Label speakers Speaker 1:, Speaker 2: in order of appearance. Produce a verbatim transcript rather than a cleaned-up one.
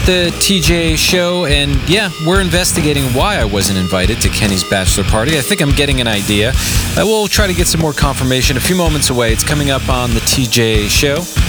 Speaker 1: The T J show, and yeah, we're investigating why I wasn't invited to Kenny's bachelor party. I think I'm getting an idea. Uh, we'll try to get some more confirmation a few moments away. It's coming up on the T J show.